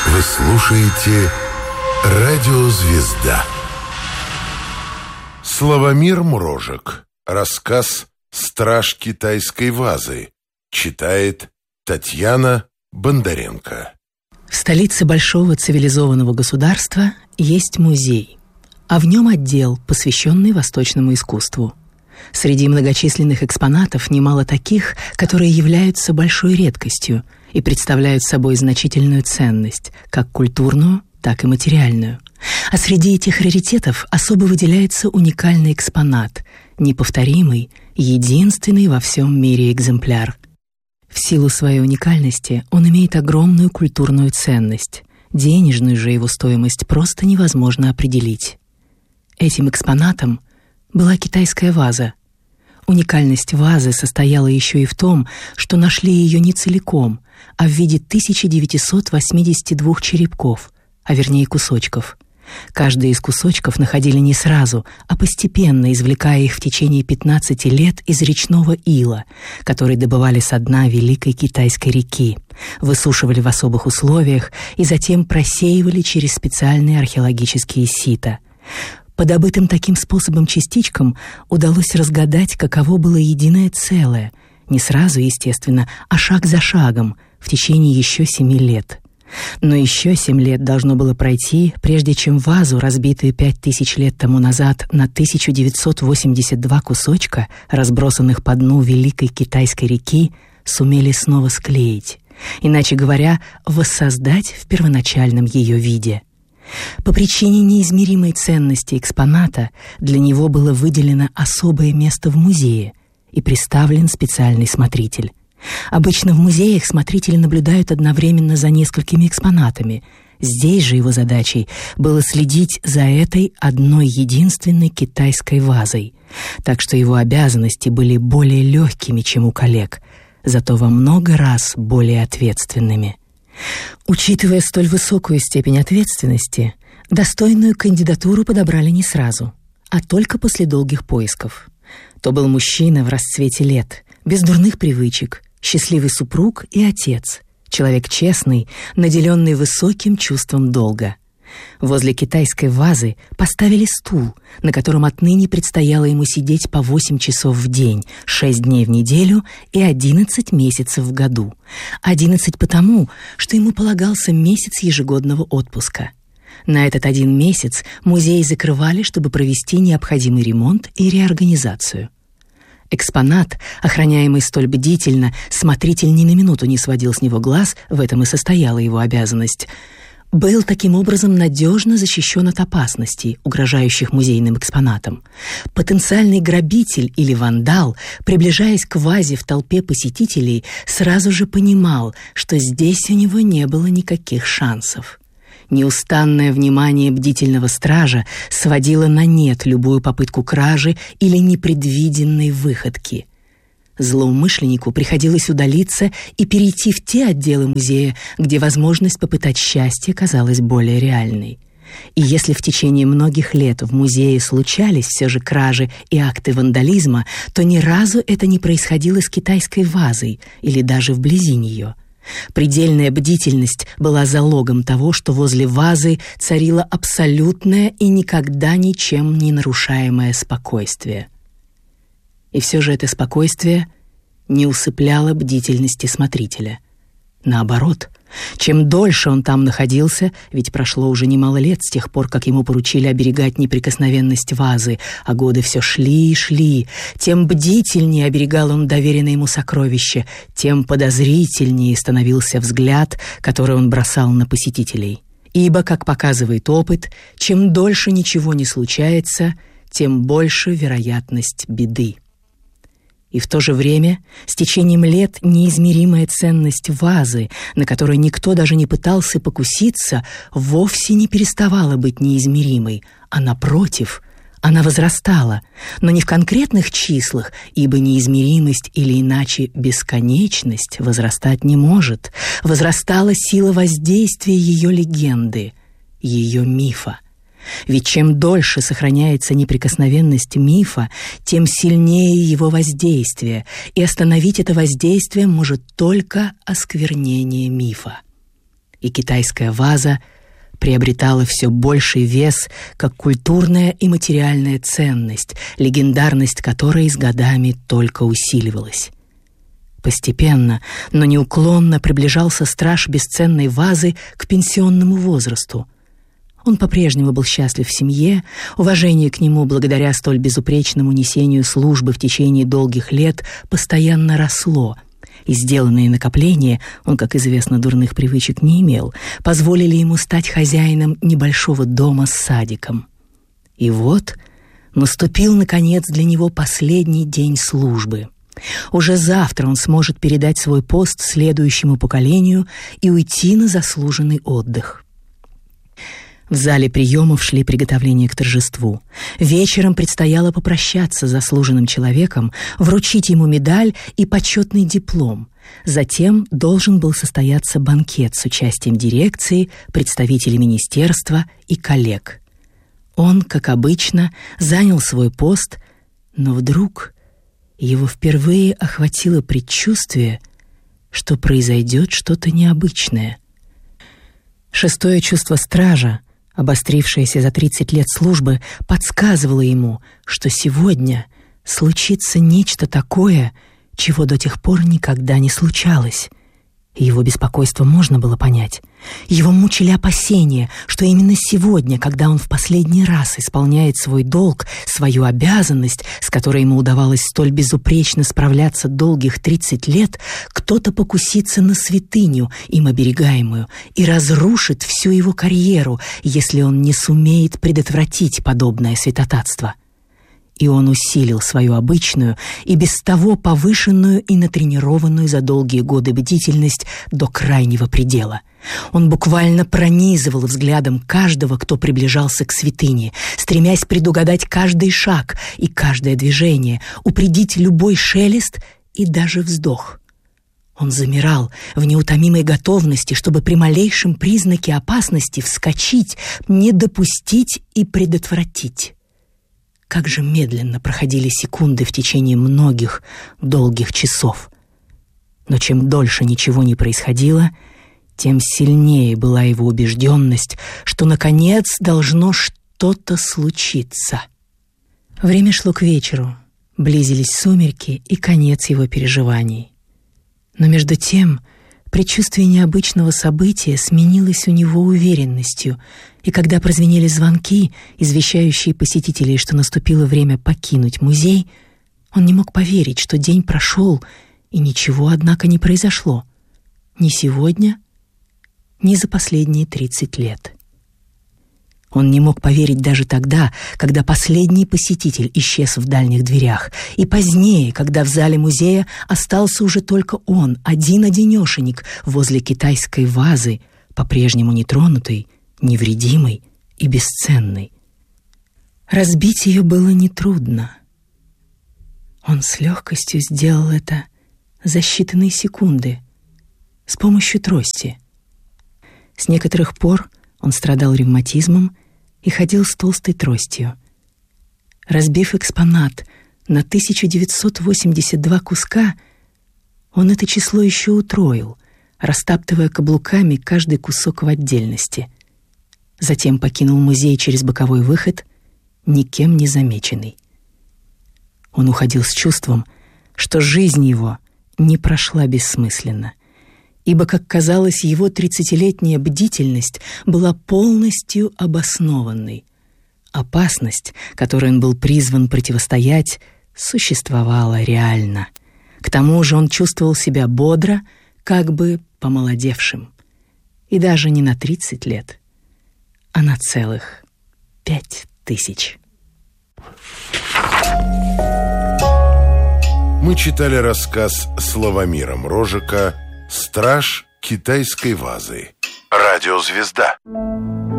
Вы слушаете «Радио Звезда». Славомир Мрожек. Рассказ «Страж китайской вазы». Читает Татьяна Бондаренко. В столице большого цивилизованного государства есть музей, а в нем отдел, посвященный восточному искусству. Среди многочисленных экспонатов немало таких, которые являются большой редкостью и представляют собой значительную ценность, как культурную, так и материальную. А среди этих раритетов особо выделяется уникальный экспонат, неповторимый, единственный во всем мире экземпляр. В силу своей уникальности он имеет огромную культурную ценность, денежную же его стоимость просто невозможно определить. Этим экспонатом была китайская ваза. Уникальность вазы состояла еще и в том, что нашли ее не целиком, а в виде 1982 черепков, а вернее кусочков. Каждый из кусочков находили не сразу, а постепенно, извлекая их в течение 15 лет из речного ила, который добывали со дна Великой Китайской реки, высушивали в особых условиях и затем просеивали через специальные археологические сита. По добытым таким способом частичкам удалось разгадать, каково было единое целое, не сразу, естественно, а шаг за шагом, в течение еще 7 лет. Но еще 7 лет должно было пройти, прежде чем вазу, разбитую 5000 лет тому назад на 1982 кусочка, разбросанных по дну Великой Китайской реки, сумели снова склеить, иначе говоря, воссоздать в первоначальном ее виде. По причине неизмеримой ценности экспоната для него было выделено особое место в музее и представлен специальный смотритель. Обычно в музеях смотрители наблюдают одновременно за несколькими экспонатами. Здесь же его задачей было следить за этой одной единственной китайской вазой, так что его обязанности были более легкими, чем у коллег, зато во много раз более ответственными. Учитывая столь высокую степень ответственности, достойную кандидатуру подобрали не сразу, а только после долгих поисков. То был мужчина в расцвете лет, без дурных привычек, счастливый супруг и отец, человек честный, наделенный высоким чувством долга. Возле китайской вазы поставили стул, на котором отныне предстояло ему сидеть по 8 часов в день, 6 дней в неделю и 11 месяцев в году. 11 потому, что ему полагался месяц ежегодного отпуска. На этот 1 месяц музей закрывали, чтобы провести необходимый ремонт и реорганизацию. Экспонат, охраняемый столь бдительно, смотритель ни на минуту не сводил с него глаз, в этом и состояла его обязанность, был таким образом надежно защищен от опасностей, угрожающих музейным экспонатам. Потенциальный грабитель или вандал, приближаясь к вазе в толпе посетителей, сразу же понимал, что здесь у него не было никаких шансов. Неустанное внимание бдительного стража сводило на нет любую попытку кражи или непредвиденной выходки. Злоумышленнику приходилось удалиться и перейти в те отделы музея, где возможность попытать счастье казалась более реальной. И если в течение многих лет в музее случались все же кражи и акты вандализма, то ни разу это не происходило с китайской вазой или даже вблизи нее. Предельная бдительность была залогом того, что возле вазы царило абсолютное и никогда ничем не нарушаемое спокойствие. И все же это спокойствие не усыпляло бдительности смотрителя. Наоборот, чем дольше он там находился, ведь прошло уже немало лет с тех пор, как ему поручили оберегать неприкосновенность вазы, а годы все шли и шли, тем бдительнее оберегал он доверенное ему сокровище, тем подозрительнее становился взгляд, который он бросал на посетителей. Ибо, как показывает опыт, чем дольше ничего не случается, тем больше вероятность беды. И в то же время, с течением лет, неизмеримая ценность вазы, на которую никто даже не пытался покуситься, вовсе не переставала быть неизмеримой, а напротив, она возрастала, но не в конкретных числах, ибо неизмеримость или иначе бесконечность возрастать не может. Возрастала сила воздействия ее легенды, ее мифа. Ведь чем дольше сохраняется неприкосновенность мифа, тем сильнее его воздействие, и остановить это воздействие может только осквернение мифа. и китайская ваза приобретала все больший вес как культурная и материальная ценность, легендарность которой с годами только усиливалась. Постепенно, но неуклонно приближался страж бесценной вазы к пенсионному возрасту. Он по-прежнему был счастлив в семье, уважение к нему благодаря столь безупречному несению службы в течение долгих лет постоянно росло, и сделанные накопления, он, как известно, дурных привычек не имел, позволили ему стать хозяином небольшого дома с садиком. И вот наступил, наконец, для него последний день службы. Уже завтра он сможет передать свой пост следующему поколению и уйти на заслуженный отдых. В зале приемов шли приготовления к торжеству. Вечером предстояло попрощаться с заслуженным человеком, вручить ему медаль и почетный диплом. Затем должен был состояться банкет с участием дирекции, представителей министерства и коллег. Он, как обычно, занял свой пост, но вдруг его впервые охватило предчувствие, что произойдет что-то необычное. Шестое чувство стража, обострившееся за 30 лет службы, подсказывало ему, что сегодня случится нечто такое, чего до тех пор никогда не случалось. И его беспокойство можно было понять. Его мучили опасения, что именно сегодня, когда он в последний раз исполняет свой долг, свою обязанность, с которой ему удавалось столь безупречно справляться долгих 30 лет, кто-то покусится на святыню, им оберегаемую, и разрушит всю его карьеру, если он не сумеет предотвратить подобное святотатство. И он усилил свою обычную и без того повышенную и натренированную за долгие годы бдительность до крайнего предела. Он буквально пронизывал взглядом каждого, кто приближался к святыне, стремясь предугадать каждый шаг и каждое движение, упредить любой шелест и даже вздох. Он замирал в неутомимой готовности, чтобы при малейшем признаке опасности вскочить, не допустить и предотвратить. Как же медленно проходили секунды в течение многих долгих часов. Но чем дольше ничего не происходило, тем сильнее была его убежденность, что, наконец, должно что-то случиться. Время шло к вечеру, близились сумерки и конец его переживаний. Но между тем предчувствие необычного события сменилось у него уверенностью, и когда прозвенели звонки, извещающие посетителей, что наступило время покинуть музей, он не мог поверить, что день прошел, и ничего, однако, не произошло. Ни сегодня, ни за последние 30 лет. Он не мог поверить даже тогда, когда последний посетитель исчез в дальних дверях, и позднее, когда в зале музея остался уже только он, один-одинешенек, возле китайской вазы, по-прежнему нетронутой, невредимой и бесценной. Разбить ее было нетрудно. Он с легкостью сделал это за считанные секунды, с помощью трости. С некоторых пор он страдал ревматизмом и ходил с толстой тростью. Разбив экспонат на 1982 куска, он это число еще утроил, растаптывая каблуками каждый кусок в отдельности. Затем покинул музей через боковой выход, никем не замеченный. Он уходил с чувством, что жизнь его не прошла бессмысленно, ибо, как казалось, его 30-летняя бдительность была полностью обоснованной. Опасность, которой он был призван противостоять, существовала реально. К тому же он чувствовал себя бодро, как бы помолодевшим. И даже не на 30 лет, а на целых 5000. Мы читали рассказ Славомира Мрожика «Страж китайской вазы». Радиозвезда.